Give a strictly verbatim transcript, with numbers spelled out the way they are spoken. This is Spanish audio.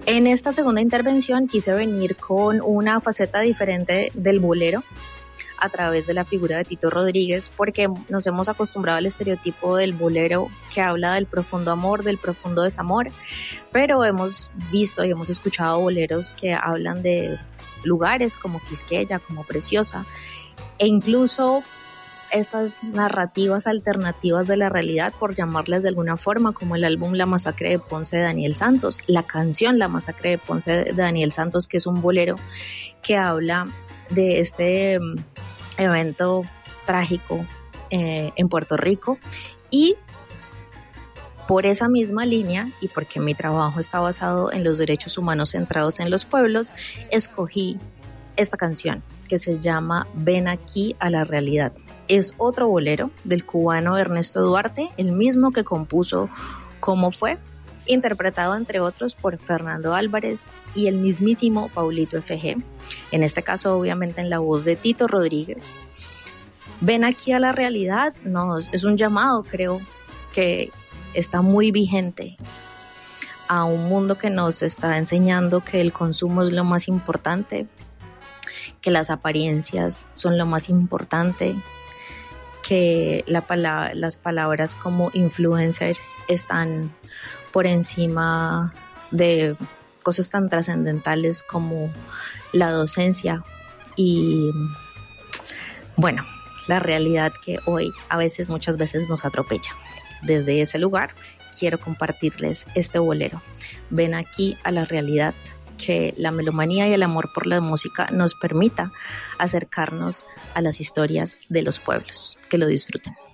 En esta segunda intervención quise venir con una faceta diferente del bolero a través de la figura de Tito Rodríguez, porque nos hemos acostumbrado al estereotipo del bolero que habla del profundo amor, del profundo desamor, pero hemos visto y hemos escuchado boleros que hablan de lugares como Quisqueya, como Preciosa, e incluso estas narrativas alternativas de la realidad, por llamarlas de alguna forma, como el álbum La Masacre de Ponce de Daniel Santos, la canción La Masacre de Ponce de Daniel Santos, que es un bolero que habla de este um, evento trágico eh, en Puerto Rico. Y por esa misma línea, y porque mi trabajo está basado en los derechos humanos centrados en los pueblos, escogí esta canción que se llama Ven aquí a la realidad. Es otro bolero del cubano Ernesto Duarte, el mismo que compuso Cómo fue, interpretado entre otros por Fernando Álvarez y el mismísimo Paulito F G, en este caso obviamente en la voz de Tito Rodríguez. Ven aquí a la realidad, nos, es un llamado, creo, que está muy vigente a un mundo que nos está enseñando que el consumo es lo más importante, que las apariencias son lo más importante, que la palabra, las palabras como influencer están por encima de cosas tan trascendentales como la docencia y, bueno, la realidad que hoy a veces, muchas veces nos atropella. Desde ese lugar quiero compartirles este bolero. Ven aquí a la realidad, que la melomanía y el amor por la música nos permita acercarnos a las historias de los pueblos. Que lo disfruten.